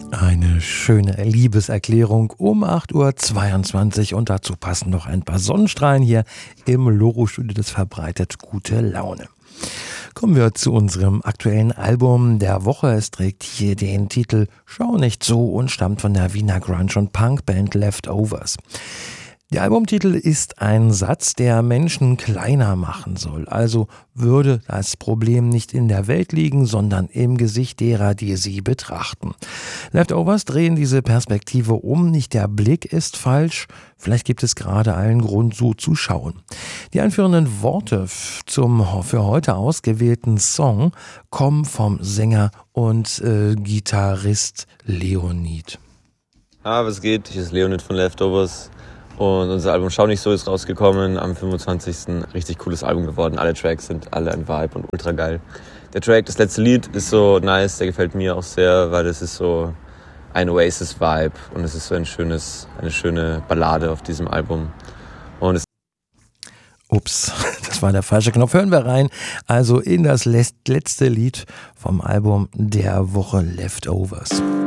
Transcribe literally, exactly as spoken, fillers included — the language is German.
Eine schöne Liebeserklärung um acht Uhr zweiundzwanzig und dazu passen noch ein paar Sonnenstrahlen hier im Loro-Studio. Das verbreitet gute Laune. Kommen wir zu unserem aktuellen Album der Woche. Es trägt hier den Titel Schau nicht so und stammt von der Wiener Grunge- und Punkband Leftovers. Der Albumtitel ist ein Satz, der Menschen kleiner machen soll. Also würde das Problem nicht in der Welt liegen, sondern im Gesicht derer, die sie betrachten. Leftovers drehen diese Perspektive um. Nicht der Blick ist falsch. Vielleicht gibt es gerade allen Grund, so zu schauen. Die einführenden Worte zum für heute ausgewählten Song kommen vom Sänger und äh, Gitarrist Leonid. Ah, was geht? Hier ist Leonid von Leftovers. Und unser Album Schau nicht so ist rausgekommen am fünfundzwanzigsten Richtig cooles Album geworden. Alle Tracks sind alle ein Vibe und ultra geil. Der Track, das letzte Lied, ist so nice. Der gefällt mir auch sehr, weil es ist so ein Oasis-Vibe. Und es ist so ein schönes, eine schöne Ballade auf diesem Album. Und es Ups, das war der falsche Knopf. Hören wir rein. Also in das letzte Lied vom Album der Woche Leftovers.